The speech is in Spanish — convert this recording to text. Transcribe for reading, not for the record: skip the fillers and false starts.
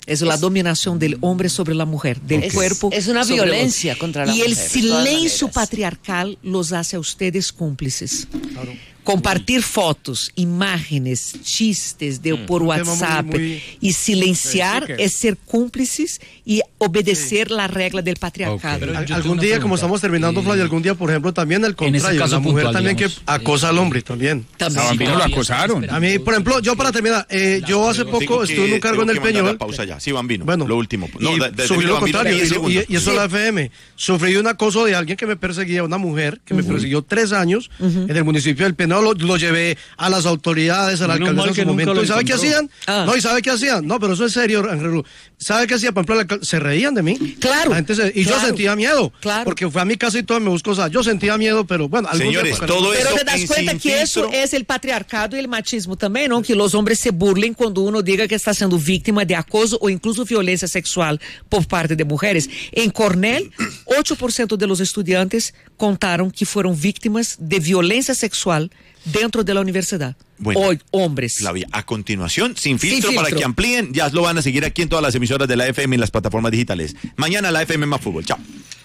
Es la dominación del hombre sobre la mujer, del cuerpo. Es una violencia contra la mujer. Y el silencio patriarcal los hace a ustedes cómplices. Claro. Compartir fotos, imágenes, chistes por WhatsApp y silenciar es ser cómplices y obedecer la regla del patriarcado. Algún día, como estamos terminando, Flavia, algún día, por ejemplo, también el contrario, la mujer también que acosa al hombre también. A Bambino lo acosaron. A mí, por ejemplo, yo para terminar, yo hace poco estuve en un cargo en el Peñol. Pausa ya. Sí, Bambino, bueno, lo último. No, sufrí lo contrario, y eso es la FM. Sufrí un acoso de alguien que me perseguía, una mujer que me persiguió 3 años en el municipio del Peñol. Lo llevé a las autoridades, a la alcaldesa en su momento. ¿Y sabe qué hacían? No, ¿y sabe qué hacían? No, pero eso es serio, Ángel. ¿Sabe qué hacía? Por ejemplo, se reían de mí. Claro. La gente yo sentía miedo. Claro. Porque fue a mi casa y todo me buscó. O sea, yo sentía miedo, pero bueno. Señores, todo eso. Pero te das cuenta que eso es el patriarcado y el machismo también, ¿no? Que los hombres se burlen cuando uno diga que está siendo víctima de acoso o incluso violencia sexual por parte de mujeres. En Cornell, 8% de los estudiantes contaron que fueron víctimas de violencia sexual dentro de la universidad. Bueno, hoy, hombres. Flavia, a continuación, sin filtro, para que amplíen, ya lo van a seguir aquí en todas las emisoras de la FM y las plataformas digitales. Mañana la FM más fútbol. Chao.